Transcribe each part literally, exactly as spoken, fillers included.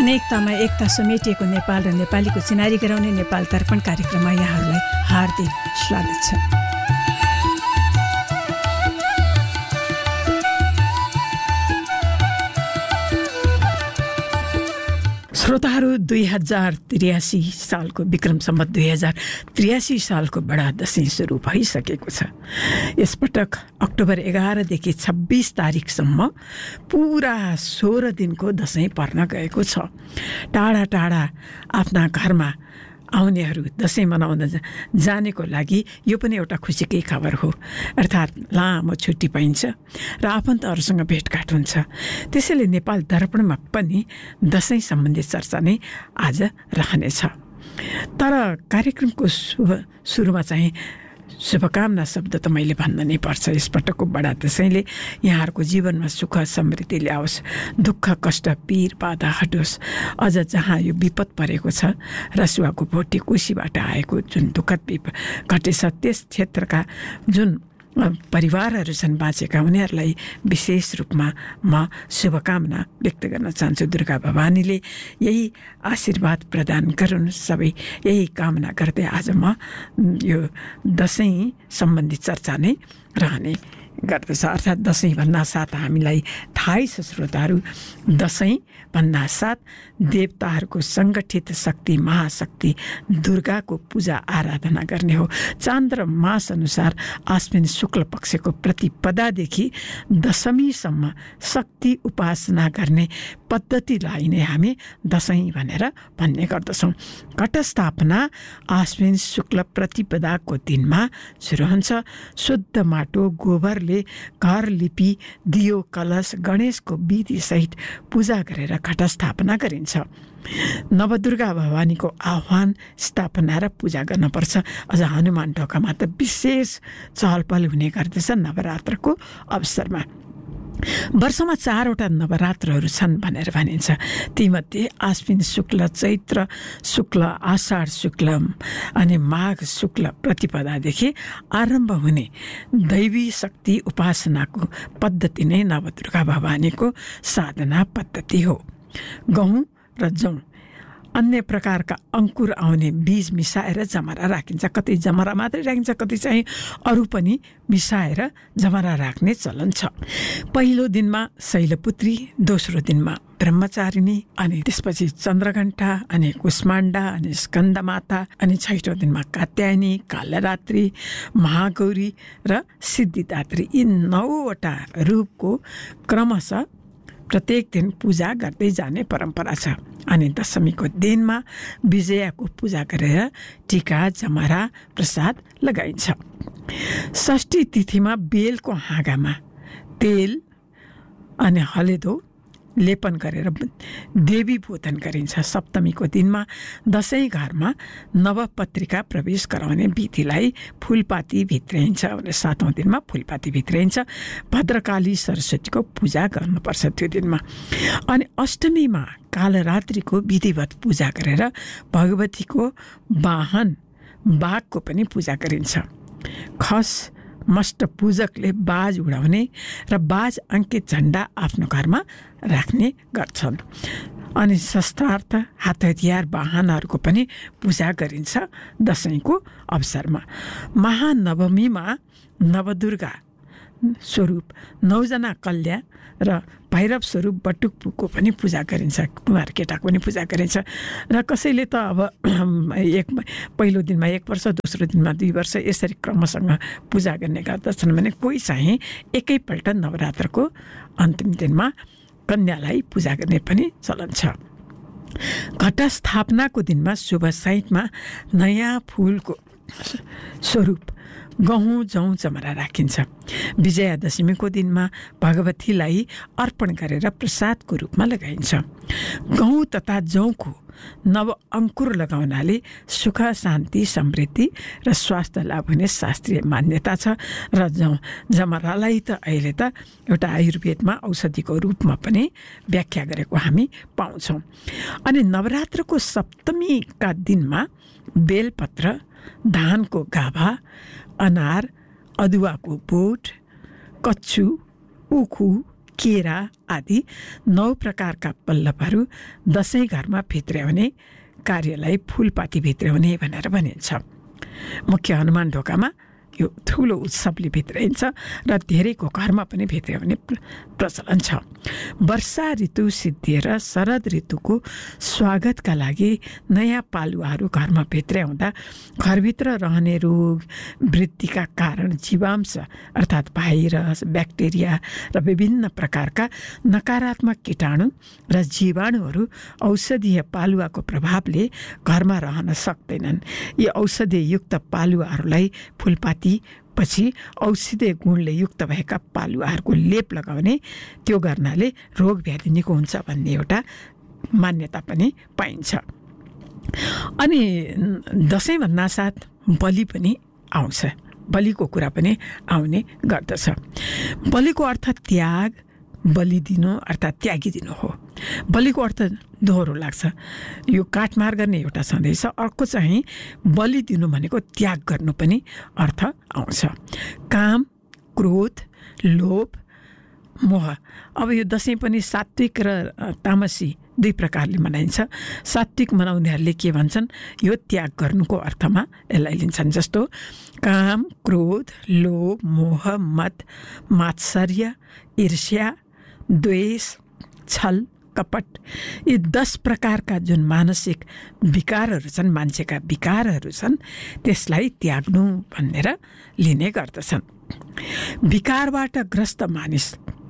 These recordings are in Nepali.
अनेकतामा एकता समेटिएको नेपाल र नेपालीको चिनारी गराउने नेपाल दर्पण कार्यक्रममा यहाँहरूलाई हार्दिक स्वागत छ। श्रोताहरू, दुई हजार त्रियासी सालको विक्रम सम्वत दुई हजार त्रियासी सालको बडा दशैं सुरु भइसकेको छ। यसपटक अक्टोबर एघारदेखि छब्बिस तारिकसम्म पुरा सोह्र दिनको दशैं पर्न गएको छ। टाढा टाढा आफ्ना घरमा आउनेहरू दशैं मनाउन जानेको लागि यो पनि एउटा खुसीकै खबर हो। अर्थात् लामो छुट्टी पाइन्छ र आफन्तहरूसँग भेटघाट हुन्छ। त्यसैले नेपाल दर्पणमा पनि दशैं सम्बन्धी चर्चा नै आज रहनेछ। तर कार्यक्रमको शुभ सुरुमा चाहिँ शुभकामना शब्द त मैले भन्न नै पर्छ। यसपटकको बडा दशैंले यहाँहरूको जीवनमा सुख समृद्धि ल्याओस्, दुःख कष्ट पीर बाधा हटोस्। अझ जहाँ यो विपद परेको छ, रसुवाको भोटी कोसीबाट आएको जुन दुःखद विपद घटेछ, त्यस क्षेत्रका जुन परिवारहरू छन् बाँचेका, उनीहरूलाई विशेष रूपमा म शुभकामना व्यक्त गर्न चाहन्छु। दुर्गा भवानीले यही आशीर्वाद प्रदान गरून्, सबै यही कामना गर्दै आज म यो दशैं सम्बन्धी चर्चा नै रहने गर्दछ। अर्थात् दशैं भन्दा साथ हामीलाई थाहै छ श्रोताहरू, दशैं भन्दा साथ देवताहरूको सङ्गठित शक्ति महाशक्ति दुर्गाको पूजा आराधना गर्ने हो। चान्द्र मास अनुसार आश्विन शुक्ल पक्षको प्रतिपदादेखि दशमीसम्म शक्ति उपासना गर्ने पद्धतिलाई नै हामी दशैं भनेर भन्ने गर्दछौँ। घटस्थापना आश्विन शुक्ल प्रतिपदाको दिनमा सुरु हुन्छ। शुद्ध माटो गोबरले घर लिपि दियो कलश गणेशको विधिसहित पूजा गरेर घटस्थापना गरिन्छ। नवदुर्गा भवानीको आह्वान स्थापना र पूजा गर्नुपर्छ। अझ हनुमान ढोकामा त विशेष चहलपहल हुने गर्दछ नवरात्रको अवसरमा। वर्षमा चारवटा नवरात्रहरू छन् भनेर भनिन्छ। तीमध्ये आश्विन शुक्ल चैत्र शुक्ल आषाढ शुक्ल अनि माघ शुक्ल प्रतिपदादेखि आरम्भ हुने दैवी शक्ति उपासनाको पद्धति नै नवदुर्गा भवानीको साधना पद्धति हो। गहुँ र जौँ अन्य प्रकारका अङ्कुर आउने बीज मिसाएर जमरा राखिन्छ। कतै जमरा मात्रै राखिन्छ, कतै चाहिँ अरू पनि मिसाएर जमरा राख्ने चलन छ। पहिलो दिनमा शैलपुत्री, दोस्रो दिनमा ब्रह्मचारिणी, अनि त्यसपछि चन्द्रघण्टा, अनि कुष्माण्डा, अनि स्कन्दमाता, अनि छैठौँ दिनमा कात्यायनी, कालरात्रि, महागौरी र सिद्धिदात्री। यी नौवटा रूपको क्रमशः प्रत्येक दिन पूजा गर्दै जाने परम्परा छ। अनि दशमीको दिनमा विजयाको पूजा गरेर टीका जमरा प्रसाद लगाइन्छ। षष्ठी तिथिमा बेलको हाँगामा तेल अनि हलेदो लेपन गरेर देवी बोधन गरिन्छ। सप्तमीको दिनमा दशैं घरमा नवपत्रिका प्रवेश गराउने विधिलाई फुलपाती भित्राइन्छ भने सातौँ दिनमा फुलपाती भित्राइन्छ। भद्रकाली सरस्वतीको पूजा गर्नुपर्छ त्यो दिनमा। अनि अष्टमीमा कालरात्रिको विधिवत पूजा गरेर भगवतीको वाहन बाघको पनि पूजा गरिन्छ। खस मष्ट पूजकले बाज उडाउने र बाज अङ्कित झण्डा आफ्नो घरमा राख्ने गर्छन्। अनि शस्त्रार्थ हात हतियार वाहनहरूको पनि पूजा गरिन्छ दशैंको अवसरमा। महानवमीमा नवदुर्गा स्वरूप नौजना कल्या र भैरव स्वरूप बटुकको पनि पूजा गरिन्छ। कुमार केटाको पनि पूजा गरिन्छ। र कसैले त अब एक पहिलो दिनमा एक वर्ष, दोस्रो दिनमा दुई वर्ष यसरी क्रमसँग पूजा गर्ने गर्दछन् भने कोही चाहिँ एकैपल्ट नवरात्रको अन्तिम दिनमा कन्यालाई पूजा गर्ने पनि चलन छ। घटस्थापनाको दिनमा शुभ साइतमा नयाँ फुलको स्वरूप गहुँ जौँ जमरा राखिन्छ। विजयादशमीको दिनमा भगवतीलाई अर्पण गरेर प्रसादको रूपमा लगाइन्छ। गहुँ तथा जौँको नव अङ्कुर लगाउनाले सुख शान्ति समृद्धि र स्वास्थ्य लाभ हुने शास्त्रीय मान्यता छ। र जौँ जमरालाई त अहिले त एउटा आयुर्वेदमा औषधिको रूपमा पनि व्याख्या गरेको हामी पाउँछौँ। अनि नवरात्रको सप्तमीका दिनमा बेलपत्र, धानको गाभा, अनार, अदुवाको बोट, कच्छु, उखु, केरा आदि नौ प्रकारका पल्लवहरू दसैँ घरमा भित्र्याउने कार्यलाई फुलपाती भित्र्याउने भनेर भनिन्छ। मुख्य हनुमान ढोकामा यो ठुलो उत्सवले भित्राइन्छ र धेरैको घरमा पनि भित्र्याउने प्रचलन छ। वर्षा ऋतु सिद्धिएर शरद ऋतुको स्वागतका लागि नयाँ पालुवाहरू घरमा भित्र्याउँदा घरभित्र रहने रोग वृद्धिका कारण जीवांश अर्थात् भाइरस, ब्याक्टेरिया र विभिन्न प्रकारका नकारात्मक कीटाणु र जीवाणुहरू औषधीय पालुवाको प्रभावले घरमा रहन सक्दैनन्। यी औषधियुक्त पालुवाहरूलाई फुलपाती पछि औषधीय गुणले युक्त भएका पालुवाहरूको लेप लगाउने, त्यो गर्नाले रोग व्याधि निको हुन्छ भन्ने एउटा मान्यता पनि पाइन्छ। अनि दसैँ भन्नासाथ बलि पनि आउँछ, बलिको कुरा पनि आउने गर्दछ। बलिको अर्थ त्याग, बलि दिनु अर्थात् त्यागिदिनु हो। बलिको अर्थ दोहोरो लाग्छ, यो काटमार गर्ने एउटा सन्देश, अर्को चाहिँ बलि दिनु भनेको त्याग गर्नु पनि अर्थ आउँछ। काम, क्रोध, लोभ, मोह। अब यो दसैँ पनि सात्विक र तामसी दुई प्रकारले मनाइन्छ। सात्विक मनाउनेहरूले के भन्छन्, यो त्याग गर्नुको अर्थमा यसलाई लिन्छन्। जस्तो काम, क्रोध, लोभ, मोह, मद, मात्सर्य, ईर्ष्या, द्वेष, छल, कपट, यी दस प्रकारका जुन मानसिक विकारहरू छन्, मान्छेका विकारहरू छन्, त्यसलाई त्याग्नु भनेर लिने गर्दछन्। विकारबाट ग्रस्त मानिस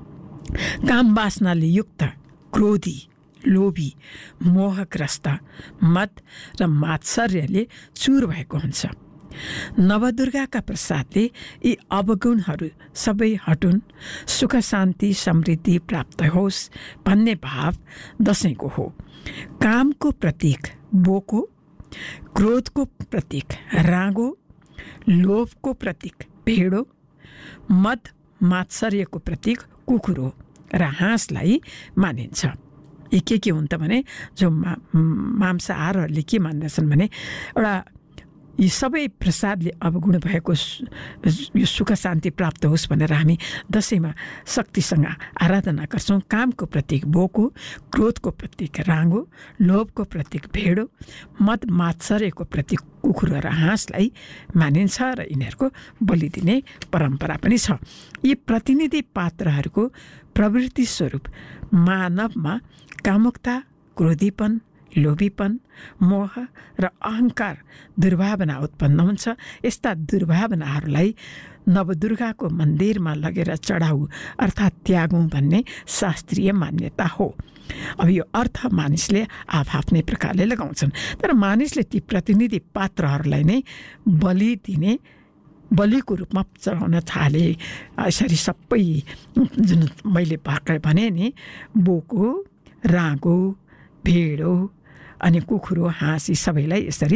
काम वासनाले युक्त, क्रोधी, लोभी, मोहग्रस्त, मद र मात्सर्यले चूर भएको हुन्छ। नवदुर्गाका प्रसादले यी अवगुणहरू सबै हटुन्, सुख शान्ति समृद्धि प्राप्त होस् भन्ने भाव दसैँको हो। कामको प्रतीक बोको, क्रोधको प्रतीक राँगो, लोभको प्रतीक भेडो, मद मात्सर्यको प्रतीक कुकुरो र हाँसलाई मानिन्छ। यी के के हुन् त भने, जो मा मांसाहारहरूले के मान्दछन् भने, एउटा यी सबै प्रसादले अवगुण भएको यो सुख शान्ति प्राप्त होस् भनेर हामी दसैँमा शक्तिसँग आराधना गर्छौँ। कामको प्रतीक बोको, क्रोधको प्रतीक राँगो, लोभको प्रतीक भेडो, मद मात्सर्यको प्रतीक कुकुर र हाँसलाई मानिन्छ र यिनीहरूको बलि दिने परम्परा पनि छ। यी प्रतिनिधि पात्रहरूको प्रवृत्ति स्वरूप मानवमा कामुकता, क्रोधीपन, लोभीपन, मोह र अहङ्कार दुर्भावना उत्पन्न हुन्छ। यस्ता दुर्भावनाहरूलाई नवदुर्गाको मन्दिरमा लगेर चढाऊ अर्थात् त्यागौँ भन्ने शास्त्रीय मान्यता हो। अब यो अर्थ मानिसले आफ्नै प्रकारले लगाउँछन्, तर मानिसले ती प्रतिनिधि पात्रहरूलाई नै बलि दिने, बलिको रूपमा चढाउन थाले। यसरी सबै जुन मैले भर्खर भने नि, बोको, राँगो, भेडो अनि कुकुरो, हाँसी सबैलाई यसरी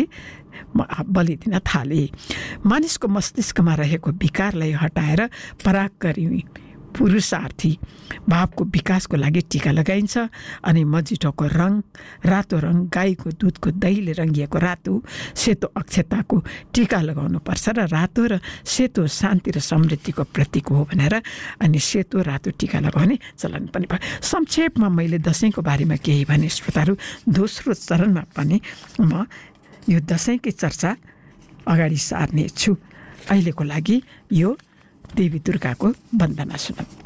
बलि दिन थाले। मानिसको मस्तिष्कमा रहेको विकारलाई हटाएर पराक्रमी पुरुषार्थी भावको विकासको लागि टीका लगाइन्छ। अनि मजिठोको रङ रातो रङ, गाईको दुधको दहीले रङ्गिएको रातो सेतो अक्षताको टीका लगाउनुपर्छ र रातो र सेतो शान्ति र समृद्धिको प्रतीक हो भनेर अनि सेतो रातो टीका लगाउने चलन पनि भयो। संक्षेपमा मैले दसैँको बारेमा केही भने श्रोताहरू, दोस्रो चरणमा पनि म यो दसैँकै चर्चा अगाडि सार्ने छु। अहिलेको लागि यो देवी दुर्गाको वन्दना सुनौँ।